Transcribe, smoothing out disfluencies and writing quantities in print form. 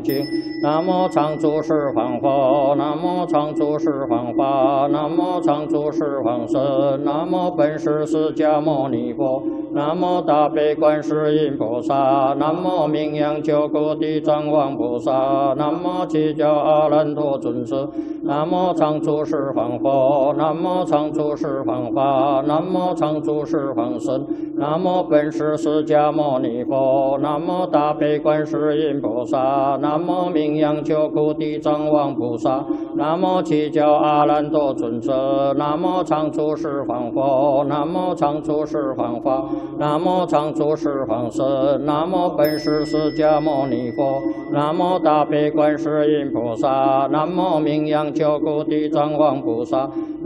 清净。南无常住十方佛，南无常住十方法，南无常住十方身，南无本师释迦牟尼佛，南无大悲观世音菩萨，南无名扬救苦地藏王菩萨，南无七教阿难多尊者，南无常住十方佛，南无常住十方法，南无常住十方身，南无本师释迦牟尼佛，南无大悲观世音菩萨，南无名扬救苦地藏王菩萨，南无七教阿难多尊者，南无常住十方佛，南无常住十方法，南无常住十方身，南无本师释迦牟尼佛，南无大悲观世音菩萨，南无名扬救苦地藏王菩萨。